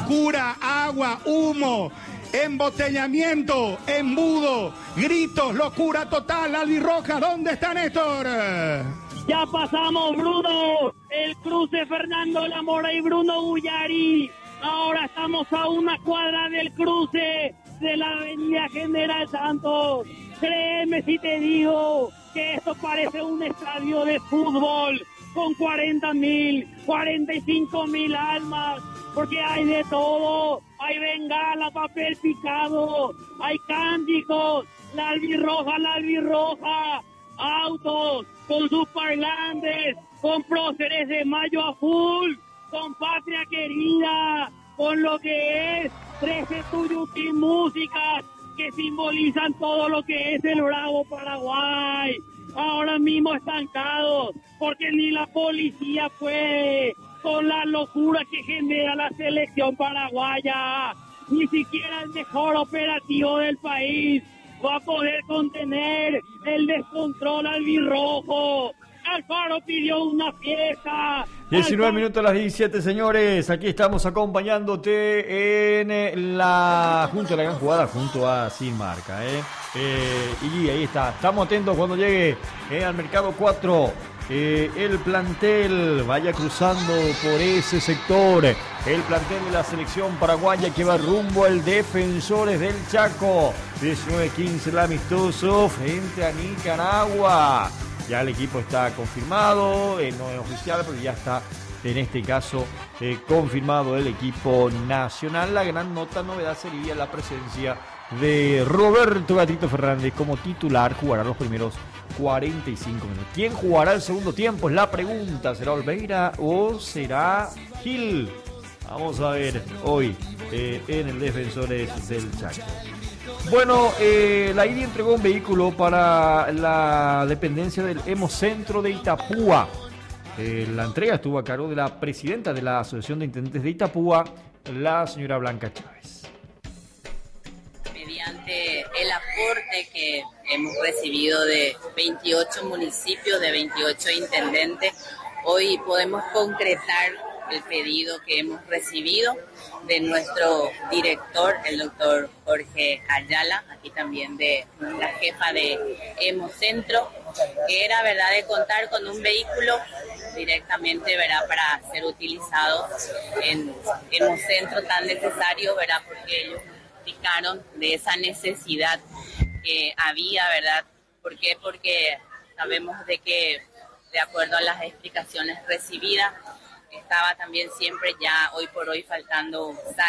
locura, agua, humo, embotellamiento, embudo, gritos, locura total. Albirroja, ¿dónde está Néstor? Ya pasamos, Bruno, el cruce Fernando Lamora y Bruno Bullari. Ahora estamos a una cuadra del cruce de la avenida General Santos. Créeme si te digo que esto parece un estadio de fútbol con 40.000, 45.000 almas, porque hay de todo. Hay bengala, papel picado, hay cánticos, la albirroja, autos con sus parlantes, con próceres de mayo a full, con patria querida, con lo que es 13 Tuyuti músicas que simbolizan todo lo que es el Bravo Paraguay. Ahora mismo estancados, porque ni la policía puede con la locura que genera la selección paraguaya. Ni siquiera el mejor operativo del país va a poder contener el descontrol albirrojo. Alfaro pidió una fiesta. 19 minutos a las 17, señores. Aquí estamos acompañándote en la junto a la gran jugada, junto a Sin Marca. Y ahí está. Estamos atentos cuando llegue al mercado 4. El plantel vaya cruzando por ese sector. El plantel de la selección paraguaya que va rumbo al Defensores del Chaco. 19-15 el amistoso frente a Nicaragua. Ya el equipo está confirmado, no es oficial, pero ya está en este caso confirmado el equipo nacional. La gran novedad sería la presencia de Roberto Gatito Fernández como titular. Jugará los primeros 45 minutos. ¿Quién jugará el segundo tiempo? Es la pregunta. ¿Será Olveira o será Gil? Vamos a ver hoy en el Defensores del Chaco. Bueno, la IDI entregó un vehículo para la dependencia del Hemocentro de Itapúa. La entrega estuvo a cargo de la presidenta de la Asociación de Intendentes de Itapúa, la señora Blanca Chávez. Mediante el aporte que hemos recibido de 28 municipios, de 28 intendentes, hoy podemos concretar el pedido que hemos recibido de nuestro director, el doctor Jorge Ayala, aquí también de la jefa de Hemocentro, que era, verdad, de contar con un vehículo directamente, verdad, para ser utilizado en Hemocentro tan necesario, verdad, porque ellos explicaron de esa necesidad que había, verdad. ¿Por qué? Porque sabemos de que, de acuerdo a las explicaciones recibidas, estaba también siempre ya hoy por hoy faltando